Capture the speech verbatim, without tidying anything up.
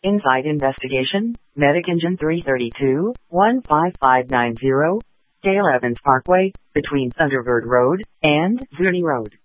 Inside investigation, Medic Engine three thirty-two, one five five nine zero, Dale Evans Parkway, between Thunderbird Road and Zuni Road.